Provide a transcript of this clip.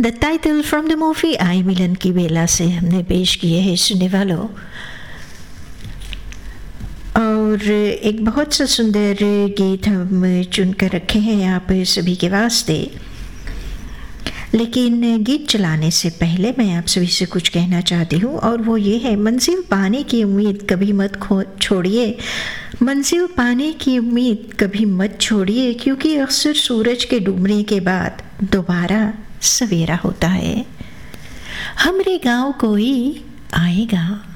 The title from the movie आई मिलन की बेला से हमने पेश किए हैं सुनने वालों। और एक बहुत सा सुंदर गीत हम चुनकर रखे हैं आप सभी के वास्ते, लेकिन गीत चलाने से पहले मैं आप सभी से कुछ कहना चाहती हूँ, और वो ये है, मंजिल पाने की उम्मीद कभी मत छोड़िए, मंजिल पाने की उम्मीद कभी मत छोड़िए, क्योंकि अक्सर सूरज के डूबने के बाद दोबारा सवेरा होता है। हमरे गाँव कोई आएगा